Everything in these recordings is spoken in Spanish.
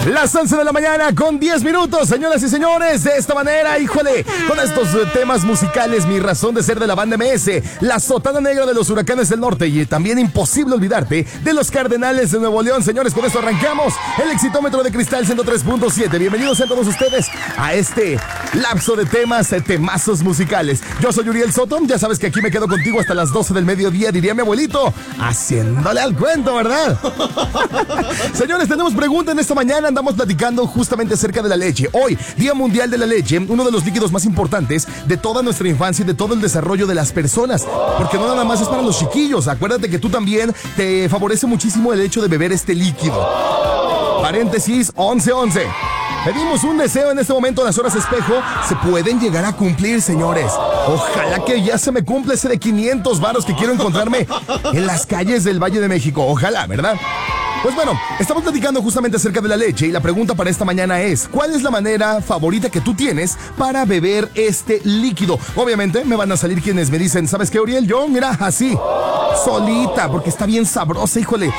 Las 11 de la mañana con 10 minutos, señoras y señores. De esta manera, híjole, con estos temas musicales, mi razón de ser de la banda MS, la sotana negra de los Huracanes del Norte y también imposible olvidarte de los Cardenales de Nuevo León. Señores, con esto arrancamos el Exitómetro de Cristal 103.7. Bienvenidos a todos ustedes a este lapso de temazos musicales. Yo soy Uriel Soto, ya sabes que aquí me quedo contigo hasta las 12 del mediodía, diría mi abuelito, haciéndole al cuento, ¿verdad? Señores, tenemos pregunta en esta mañana. Andamos platicando justamente acerca de la leche. Hoy, Día Mundial de la Leche, uno de los líquidos más importantes de toda nuestra infancia y de todo el desarrollo de las personas. Porque no nada más es para los chiquillos. Acuérdate que tú también te favorece muchísimo el hecho de beber este líquido. Paréntesis 11:11. Pedimos un deseo en este momento, las horas espejo se pueden llegar a cumplir, señores. Ojalá que ya se me cumpla ese de 500 varos que quiero encontrarme en las calles del Valle de México. Ojalá, ¿verdad? Pues bueno, estamos platicando justamente acerca de la leche y la pregunta para esta mañana es: ¿cuál es la manera favorita que tú tienes para beber este líquido? Obviamente me van a salir quienes me dicen, ¿sabes qué, Uriel? Yo, mira, así, solita, porque está bien sabrosa, híjole.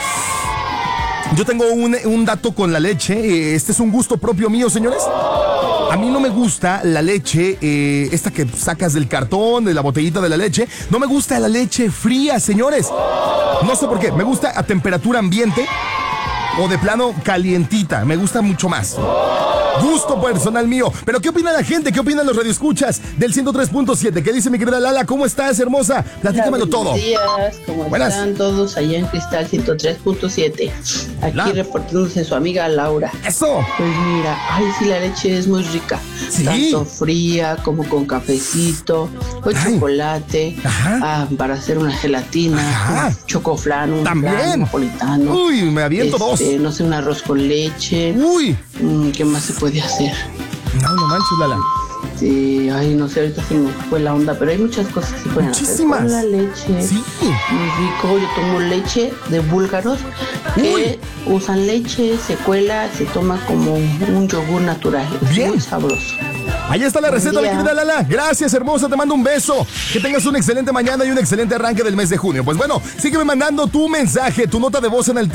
Yo tengo un dato con la leche. Este es un gusto propio mío, señores. A mí no me gusta la leche, esta que sacas del cartón, de la botellita de la leche. No me gusta la leche fría, señores. No sé por qué. Me gusta a temperatura ambiente o de plano calientita. Me gusta mucho más. Gusto personal mío. Pero ¿qué opina la gente? ¿Qué opinan los radioescuchas del 103.7? ¿Qué dice mi querida Lala? ¿Cómo estás, hermosa? Platícamelo todo. Buenos días. ¿Cómo están todos allá en Cristal 103.7? Aquí reportándose su amiga Laura. ¡Eso! Pues mira, ay, sí, la leche es muy rica. ¿Sí? Tanto fría como con cafecito o chocolate. Para hacer una gelatina. Chocoflan, un también flan napolitano. Uy, me aviento dos. No sé, un arroz con leche. Uy. ¿Qué más se puede hacer? No manches, Lala. Sí, ay, no sé, ahorita se me fue la onda, pero hay muchas cosas que se pueden hacer con la leche. Sí. Muy rico. Yo tomo leche de búlgaros que usan leche, se cuela, se toma como un yogur natural. Es muy sabroso. Ahí está la receta, mi querida Lala. Gracias, hermosa, te mando un beso. Que tengas una excelente mañana y un excelente arranque del mes de junio. Pues bueno, sígueme mandando tu mensaje, tu nota de voz en el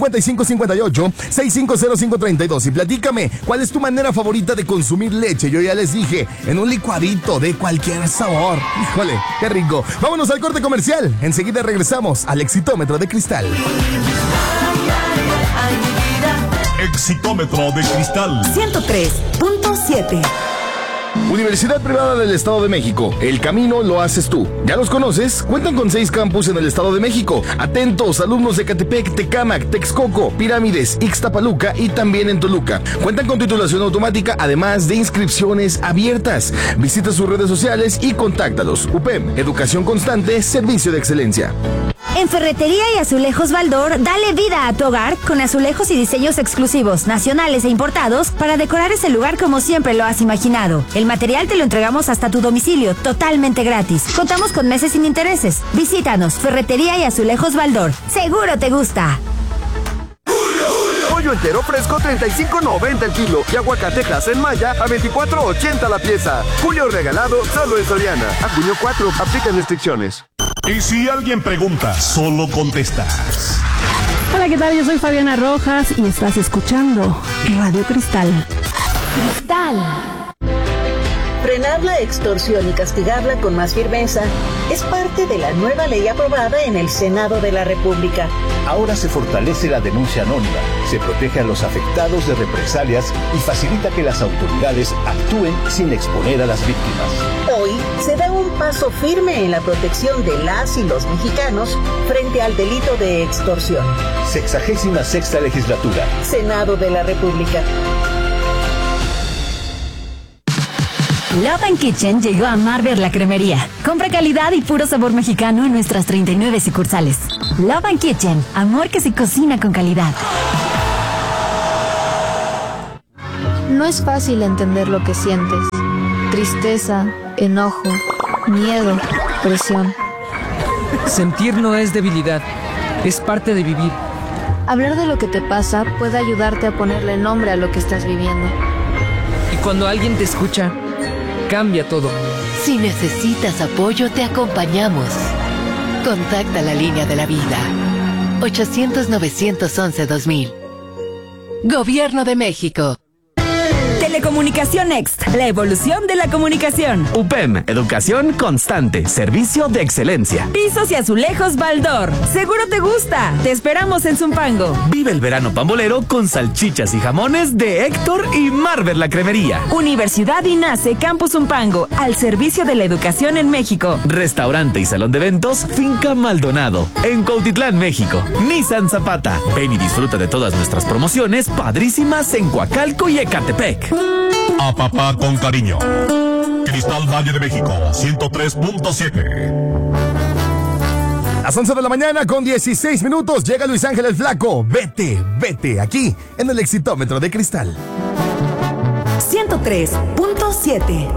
T5558-650532 y platícame, ¿cuál es tu manera favorita de consumir leche? Yo ya les dije, en un licuadito de cualquier sabor. Híjole, qué rico. Vámonos al corte comercial. Enseguida regresamos al Exitómetro de Cristal. Exitómetro de Cristal 103.7. Universidad Privada del Estado de México. El camino lo haces tú. ¿Ya los conoces? Cuentan con 6 campus en el Estado de México. Atentos, alumnos de Ecatepec, Tecámac, Texcoco, Pirámides, Ixtapaluca y también en Toluca. Cuentan con titulación automática, además de inscripciones abiertas. Visita sus redes sociales y contáctalos. UPEM, educación constante, servicio de excelencia. En Ferretería y Azulejos Baldor, dale vida a tu hogar con azulejos y diseños exclusivos, nacionales e importados para decorar ese lugar como siempre lo has imaginado. El material te lo entregamos hasta tu domicilio, totalmente gratis. Contamos con meses sin intereses. Visítanos, Ferretería y Azulejos Baldor. Seguro te gusta. Pollo entero fresco 35.90 el kilo y aguacatejas en Maya a 24.80 la pieza. Julio regalado solo en Soriana. A junio 4, aplican restricciones. Y si alguien pregunta, solo contestas. Hola, ¿qué tal? Yo soy Fabiana Rojas y estás escuchando Radio Cristal. Cristal. Frenar la extorsión y castigarla con más firmeza es parte de la nueva ley aprobada en el Senado de la República. Ahora se fortalece la denuncia anónima, se protege a los afectados de represalias y facilita que las autoridades actúen sin exponer a las víctimas. Hoy se da un paso firme en la protección de las y los mexicanos frente al delito de extorsión. 66ª legislatura. Senado de la República. Love and Kitchen llegó a Marber la cremería. Compra calidad y puro sabor mexicano en nuestras 39 sucursales. Love and Kitchen, amor que se cocina con calidad. No es fácil entender lo que sientes. Tristeza, enojo, miedo, presión. Sentir no es debilidad, es parte de vivir. Hablar de lo que te pasa puede ayudarte a ponerle nombre a lo que estás viviendo. Y cuando alguien te escucha, cambia todo. Si necesitas apoyo, te acompañamos. Contacta la línea de la vida. 800-911-2000. Gobierno de México. Telecomunicación Next, la evolución de la comunicación. UPEM, educación constante, servicio de excelencia. Pisos y azulejos Baldor, seguro te gusta. Te esperamos en Zumpango. Vive el verano pambolero con salchichas y jamones de Héctor y Marvel la Cremería. Universidad INACE Campus Zumpango, al servicio de la educación en México. Restaurante y salón de eventos Finca Maldonado, en Cuautitlán, México. Nissan Zapata. Ven y disfruta de todas nuestras promociones padrísimas en Coacalco y Ecatepec. A papá con cariño. Cristal Valle de México, 103.7. Las 11 de la mañana con 16 minutos llega Luis Ángel el Flaco. Vete, aquí en el Exitómetro de Cristal. 103.7.